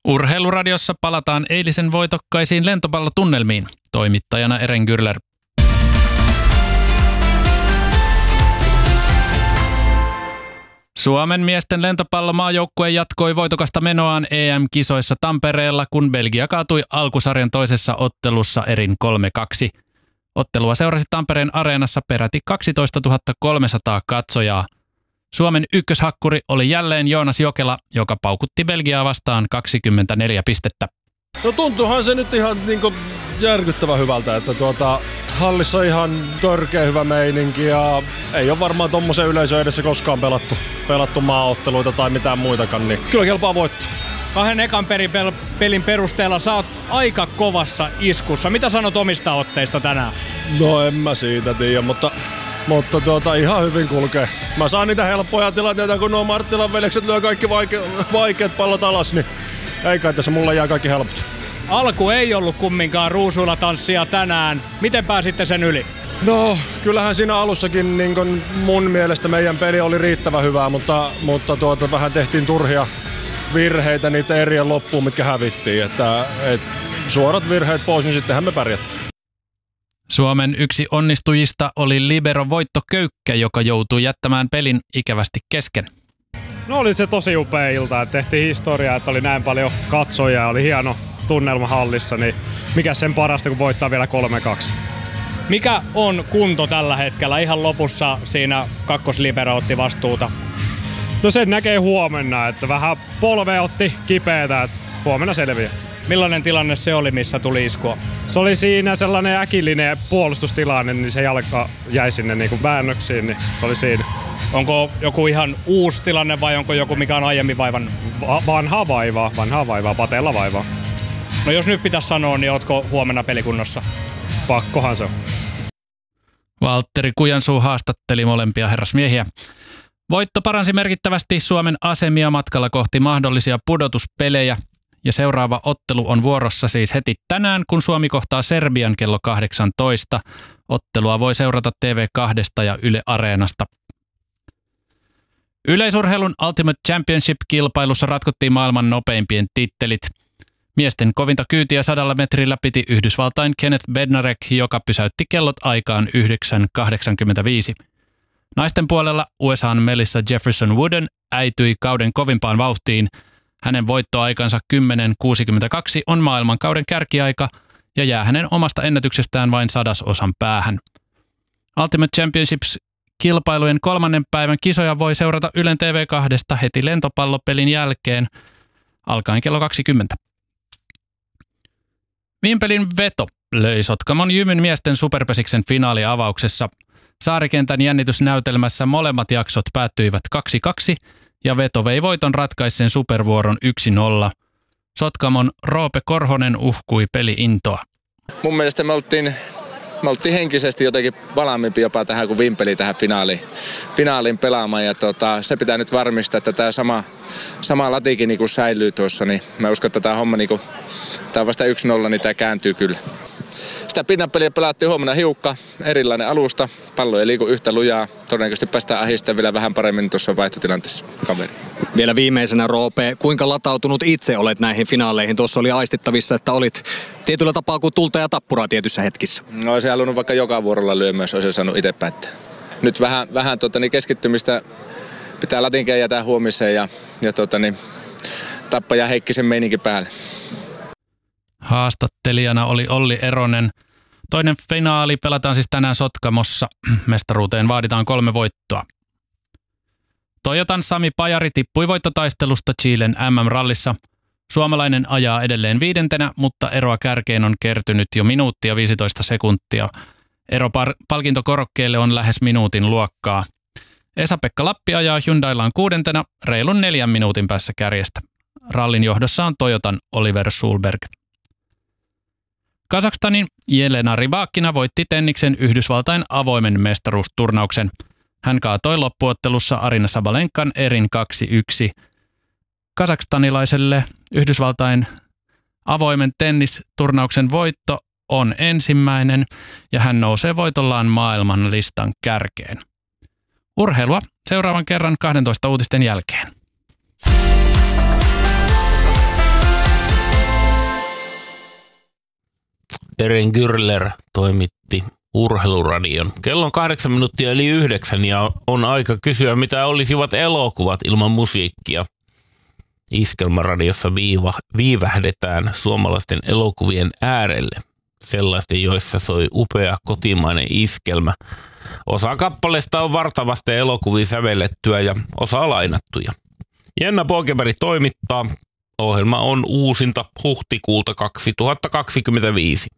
Urheiluradiossa palataan eilisen voitokkaisiin lentopallotunnelmiin. Toimittajana Eren Gürler. Suomen miesten lentopallomaajoukkue jatkoi voitokasta menoaan EM-kisoissa Tampereella, kun Belgia kaatui alkusarjan toisessa ottelussa erin 3-2. Ottelua seurasi Tampereen areenassa peräti 12 300 katsojaa. Suomen ykköshakkuri oli jälleen Joonas Jokela, joka paukutti Belgiaa vastaan 24 pistettä. No tuntuuhan se nyt ihan järkyttävän hyvältä, että hallissa on ihan törkeä hyvä meininki ja ei ole varmaan tommosen yleisön edessä koskaan pelattu maaotteluita tai mitään muitakaan, niin kyllä kelpaa voittaa. 2 ekan pelin perusteella sä oot aika kovassa iskussa. Mitä sanot omista otteista tänään? No en mä siitä tiedä, mutta ihan hyvin kulkee. Mä saan niitä helppoja tilanteita, kun nuo Marttilan veljekset lyö kaikki vaikeat pallot alas, niin ei kai tässä mulle jää kaikki helpot. Alku ei ollut kumminkaan ruusuilla tanssia tänään. Miten pääsitte sen yli? No, kyllähän siinä alussakin niin mun mielestä meidän peli oli riittävän hyvää, mutta vähän tehtiin turhia virheitä niitä erien loppuun, mitkä hävittiin. Että suorat virheet pois, niin sittenhän me pärjättiin. Suomen yksi onnistujista oli libero Voitto Köykkä, joka joutui jättämään pelin ikävästi kesken. No oli se tosi upea ilta, että tehtiin historiaa, että oli näin paljon katsojia, oli hieno tunnelma hallissa, niin mikä sen parasta, kun voittaa vielä 3-2. Mikä on kunto tällä hetkellä? Ihan lopussa siinä kakkoslibero otti vastuuta. No sen näkee huomenna, että vähän polve otti kipeätä, että huomenna selviää. Millainen tilanne se oli, missä tuli iskua? Se oli siinä sellainen äkillinen puolustustilanne, niin se jalka jäi sinne niin kuin väännöksiin, niin se oli siinä. Onko joku ihan uusi tilanne vai onko joku, mikä on aiemmin vaivan? Vanhaa vaivaa, pateella vaivaa. No jos nyt pitäisi sanoa, niin ootko huomenna pelikunnossa? Pakkohan se on. Valtteri Kujansuu haastatteli molempia herrasmiehiä. Voitto paransi merkittävästi Suomen asemia matkalla kohti mahdollisia pudotuspelejä. Ja seuraava ottelu on vuorossa siis heti tänään, kun Suomi kohtaa Serbian kello 18. Ottelua voi seurata TV2 ja Yle Areenasta. Yleisurheilun Ultimate Championship-kilpailussa ratkottiin maailman nopeimpien tittelit. Miesten kovinta kyytiä 100 metrillä piti Yhdysvaltain Kenneth Bednarek, joka pysäytti kellot aikaan 9.85. Naisten puolella USA:n Melissa Jefferson Wooden äityi kauden kovimpaan vauhtiin. Hänen voittoaikansa 10.62 on maailmankauden kärkiaika ja jää hänen omasta ennätyksestään vain 100-osan päähän. Ultimate Championships-kilpailujen 3. päivän kisoja voi seurata Ylen TV2 heti lentopallopelin jälkeen alkaen kello 20. Viimpelin veto löi Sotkamon Jymyn miesten superpesiksen finaaliavauksessa. Saarikentän jännitysnäytelmässä molemmat jaksot päättyivät 2-2 ja veto vei voiton ratkaisseen supervuoron 1-0. Sotkamon Roope Korhonen uhkui peli-intoa. Mun mielestä me oltiin henkisesti jotenkin valmiimpi jopa tähän kuin Vimpeli tähän finaaliin pelaamaan. Ja se pitää nyt varmistaa, että tämä sama latikin niin säilyy tuossa. Niin mä uskon, että tämä homma, tämä on vasta 1-0, niin tämä kääntyy kyllä. Sitä pinnanpeliä pelattiin huomenna hiukka, erilainen alusta, pallo ei liiku yhtä lujaa. Todennäköisesti päästään ahistamaan vielä vähän paremmin tuossa vaihtotilanteessa kaveri. Vielä viimeisenä, Roope, kuinka latautunut itse olet näihin finaaleihin? Tuossa oli aistittavissa, että olit tietyllä tapaa kuin tulta ja tappuraa tietyissä hetkissä. No olisin halunnut vaikka joka vuorolla lyö myös, olisin saanut itse päättää. Nyt vähän keskittymistä pitää latinkeen jätää huomiseen ja Tappaja Heikkisen meininki päälle. Haastattelijana oli Olli Eronen. Toinen finaali pelataan siis tänään Sotkamossa. Mestaruuteen vaaditaan 3 voittoa. Toyotan Sami Pajari tippui voittotaistelusta Chilen MM-rallissa. Suomalainen ajaa edelleen 5., mutta eroa kärkeen on kertynyt jo minuutti ja 15 sekuntia. Ero palkintokorokkeelle on lähes minuutin luokkaa. Esa-Pekka Lappi ajaa Hyundaillaan 6. reilun 4 minuutin päässä kärjestä. Rallin johdossa on Toyotan Oliver Sulberg. Kazakstanin Jelena Rybakina voitti tenniksen Yhdysvaltain avoimen mestaruusturnauksen. Hän kaatoi loppuottelussa Arina Sabalenkan erin 2-1. Kazakstanilaiselle Yhdysvaltain avoimen tennisturnauksen voitto on ensimmäinen ja hän nousee voitollaan maailman listan kärkeen. Urheilua seuraavan kerran 12 uutisten jälkeen. Eren Gürler toimitti Urheiluradion. Kello on 8 minuuttia eli 9 ja on aika kysyä, mitä olisivat elokuvat ilman musiikkia. Iskelmäradiossa viivähdetään suomalaisten elokuvien äärelle. Sellaisten, joissa soi upea kotimainen iskelmä. Osa kappaleista on vartavasti elokuviin sävellettyä ja osa lainattuja. Jenna Pågeberg toimittaa. Ohjelma on uusinta huhtikuulta 2025.